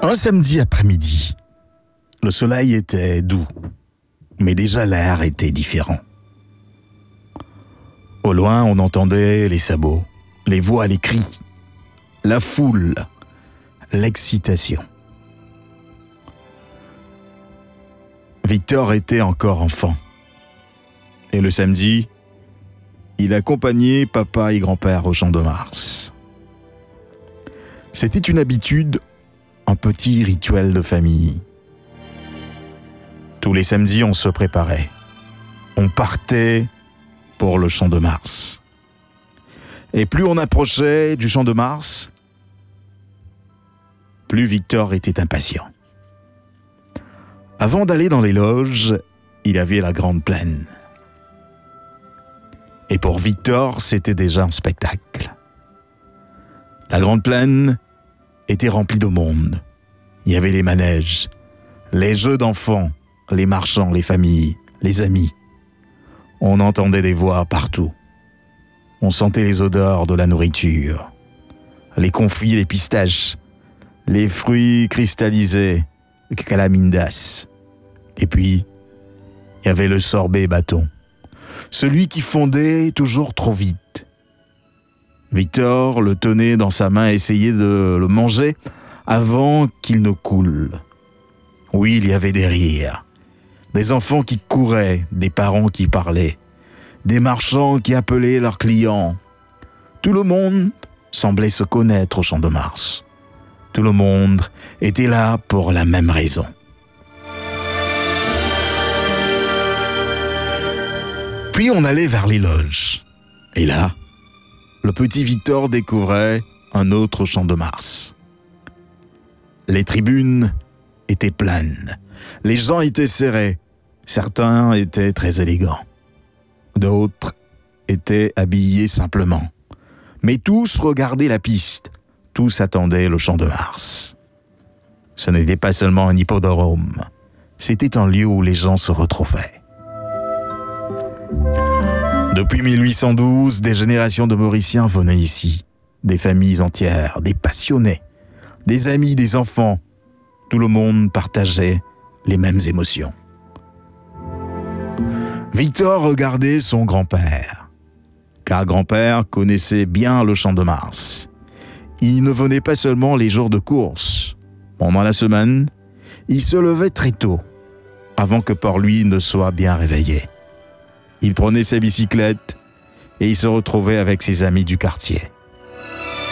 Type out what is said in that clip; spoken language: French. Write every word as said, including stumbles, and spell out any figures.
Un samedi après-midi, le soleil était doux, mais déjà l'air était différent. Au loin, on entendait les sabots, les voix, les cris, la foule, l'excitation. Victor était encore enfant. Et le samedi, il accompagnait papa et grand-père au Champ de Mars. C'était une habitude, un petit rituel de famille. Tous les samedis, on se préparait. On partait pour le Champ de Mars. Et plus on approchait du Champ de Mars, plus Victor était impatient. Avant d'aller dans les loges, il y avait la grande plaine. Et pour Victor, c'était déjà un spectacle. La grande plaine était remplie de monde. Il y avait les manèges, les jeux d'enfants, les marchands, les familles, les amis. On entendait des voix partout. On sentait les odeurs de la nourriture, les confits, les pistaches, les fruits cristallisés, le calamindas. Et puis, il y avait le sorbet bâton, celui qui fondait toujours trop vite. Victor le tenait dans sa main et essayait de le manger avant qu'il ne coule. Oui, il y avait des rires, des enfants qui couraient, des parents qui parlaient, des marchands qui appelaient leurs clients. Tout le monde semblait se connaître au Champ de Mars. Tout le monde était là pour la même raison. Puis on allait vers les loges. Et là, le petit Victor découvrait un autre Champ de Mars. Les tribunes étaient pleines. Les gens étaient serrés. Certains étaient très élégants. D'autres étaient habillés simplement. Mais tous regardaient la piste. Tous attendaient le Champ de Mars. Ce n'était pas seulement un hippodrome. C'était un lieu où les gens se retrouvaient. Depuis mille huit cent douze, des générations de Mauriciens venaient ici. Des familles entières, des passionnés, des amis, des enfants. Tout le monde partageait les mêmes émotions. Victor regardait son grand-père, car grand-père connaissait bien le Champ de Mars. Il ne venait pas seulement les jours de course. Pendant la semaine, il se levait très tôt, avant que Port-Louis ne soit bien réveillé. Il prenait sa bicyclette et il se retrouvait avec ses amis du quartier.